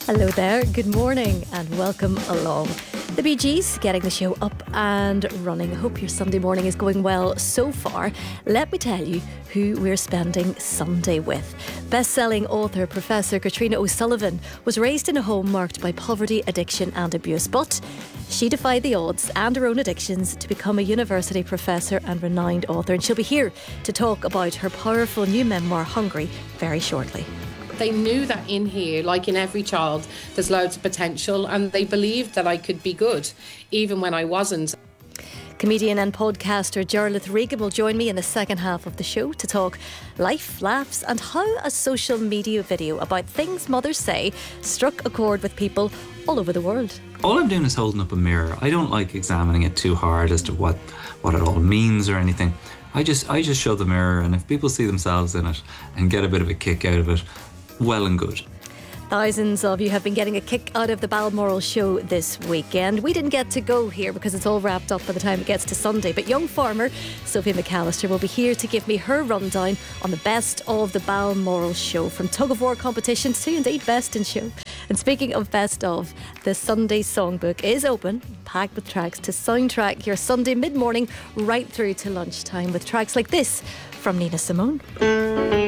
Hello there, good morning and welcome along. The Bee Gees getting the show up and running. Hope your Sunday morning is going well so far. Let me tell you who we're spending Sunday with. Best-selling author Professor Katrina O'Sullivan was raised in a home marked by poverty, addiction and abuse, but she defied the odds and her own addictions to become a university professor and renowned author, and she'll be here to talk about her powerful new memoir, Hungry, very shortly. They knew that in here, like in every child, there's loads of potential, and they believed that I could be good, even when I wasn't. Comedian and podcaster Jarlath Regan will join me in the second half of the show to talk life, laughs and how a social media video about things mothers say struck a chord with people all over the world. All I'm doing is holding up a mirror. I don't like examining it too hard as to what it all means or anything. I just show the mirror, and if people see themselves in it and get a bit of a kick out of it, well and good. Thousands of you have been getting a kick out of the Balmoral show this weekend. We didn't get to go here because it's all wrapped up by the time it gets to Sunday, but young farmer Sophie McAllister will be here to give me her rundown on the best of the Balmoral show, from tug-of-war competitions to indeed best in show. And speaking of best of, the Sunday songbook is open, packed with tracks to soundtrack your Sunday mid-morning right through to lunchtime, with tracks like this from Nina Simone.